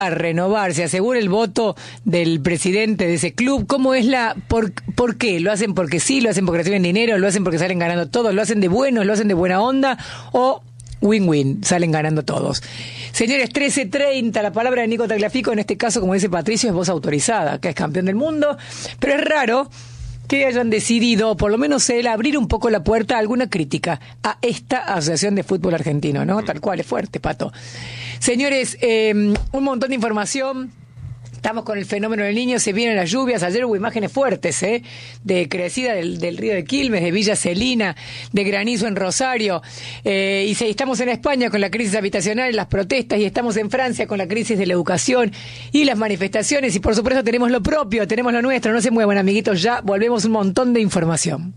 a renovar, se asegura el voto del presidente de ese club. ¿Cómo es por qué? ¿Lo hacen porque sí? ¿Lo hacen porque reciben dinero? ¿Lo hacen porque salen ganando todos? ¿Lo hacen de buenos? ¿Lo hacen de buena onda? ¿O win-win? Salen ganando todos. Señores, 13:30, la palabra de Nico Tagliafico, en este caso, como dice Patricio, es voz autorizada, que es campeón del mundo, pero es raro que hayan decidido, por lo menos él, abrir un poco la puerta a alguna crítica a esta Asociación de Fútbol Argentino, ¿no? Tal cual, es fuerte, Pato. Señores, un montón de información. Estamos con el fenómeno del Niño, se vienen las lluvias. Ayer hubo imágenes fuertes, de crecida del río de Quilmes, de Villa Celina, de granizo en Rosario. Estamos en España con la crisis habitacional, las protestas, y estamos en Francia con la crisis de la educación y las manifestaciones. Y por supuesto tenemos lo propio, tenemos lo nuestro. No se muevan, amiguitos, ya volvemos, un montón de información.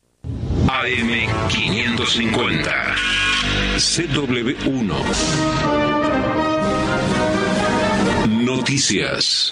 AM550 CW1 Noticias.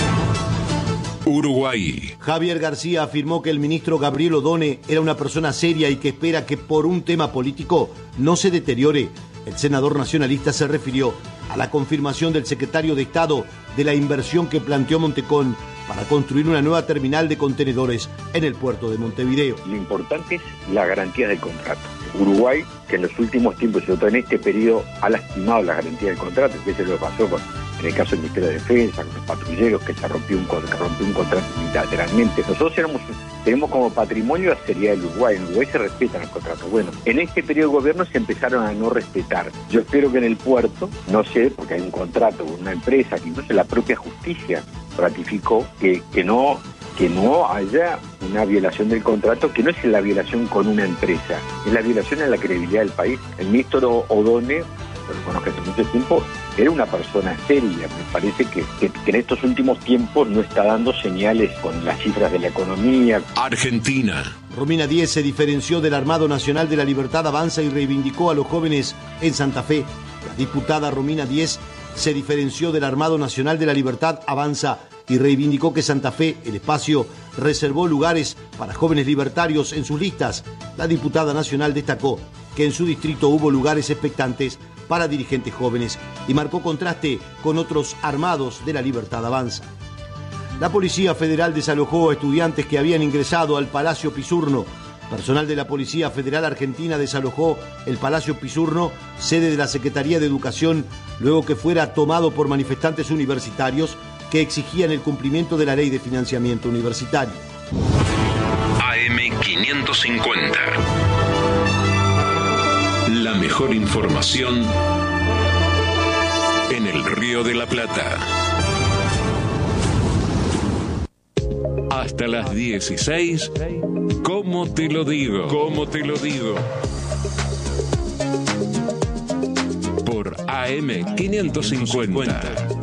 Uruguay. Javier García afirmó que el ministro Gabriel Odone era una persona seria y que espera que por un tema político no se deteriore. El senador nacionalista se refirió a la confirmación del secretario de Estado de la inversión que planteó Montecón para construir una nueva terminal de contenedores en el puerto de Montevideo. Lo importante es la garantía del contrato. Uruguay, que en los últimos tiempos, sobre todo en este periodo, ha lastimado la garantía del contrato, que eso es lo que pasó en el caso del Ministerio de Defensa, con los patrulleros, que se rompió un contrato unilateralmente. Nosotros tenemos como patrimonio la seriedad del Uruguay. En Uruguay se respetan los contratos. Bueno, en este periodo de gobierno se empezaron a no respetar. Yo espero que en el puerto, no sé, porque hay un contrato con una empresa, que incluso la propia justicia ratificó que no haya una violación del contrato, que no es la violación con una empresa, es la violación a la credibilidad del país. El ministro Odone, lo conozco hace mucho tiempo, era una persona seria. Me parece que en estos últimos tiempos no está dando señales con las cifras de la economía. Argentina. Romina Díez se diferenció del Armado Nacional de la Libertad Avanza y reivindicó a los jóvenes en Santa Fe. La diputada Romina Díez se diferenció del Armado Nacional de la Libertad Avanza y reivindicó que Santa Fe, el espacio, reservó lugares para jóvenes libertarios en sus listas. La diputada nacional destacó que en su distrito hubo lugares expectantes para dirigentes jóvenes y marcó contraste con otros armados de la Libertad Avanza. La Policía Federal desalojó a estudiantes que habían ingresado al Palacio Pisurno. Personal de la Policía Federal Argentina desalojó el Palacio Pisurno, sede de la Secretaría de Educación, luego que fuera tomado por manifestantes universitarios que exigían el cumplimiento de la Ley de Financiamiento Universitario. AM550. La mejor información en el Río de la Plata. Hasta las 16. ¿Cómo te lo digo? ¿Cómo te lo digo? Por AM550.